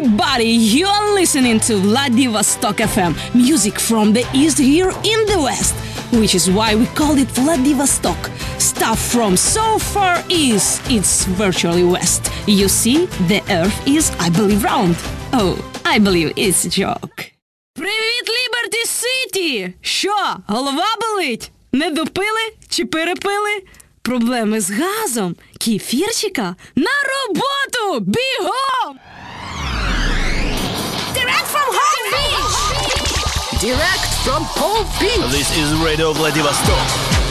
everybody, you are listening to Vladivostok FM, music from the east here in the west, which is why we call it Vladivostok. Stuff from so far east, it's virtually west. You see, the earth is, I believe, round. Oh, I believe it's a joke. Привіт, Liberty City! Що, голова болить? Не допили чи перепили? Проблеми з газом? Кефірчика? На роботу! Бігом! Direct from Home Beach! Direct from Home Beach! This is Radio Vladivostok.